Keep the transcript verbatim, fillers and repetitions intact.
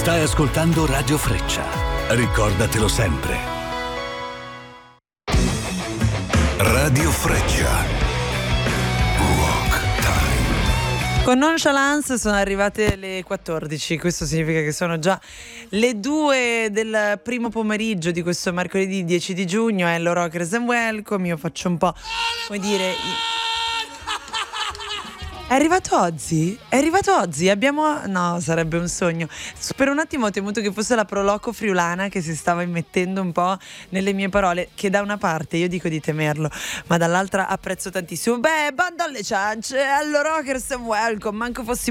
Stai ascoltando Radio Freccia. Ricordatelo sempre. Radio Freccia. Con Nonchalance sono arrivate le quattordici, questo significa che sono già le due del primo pomeriggio di questo mercoledì dieci di giugno. Hello Rockers and Welcome. Io faccio un po', come dire... È arrivato Ozzy? È arrivato Ozzy? Abbiamo... No, sarebbe un sogno. Per un attimo ho temuto che fosse la Proloco friulana che si stava immettendo un po' nelle mie parole, che da una parte io dico di temerlo, ma dall'altra apprezzo tantissimo. Beh, banda alle ciance, Hello Rockers and Welcome, manco fossimo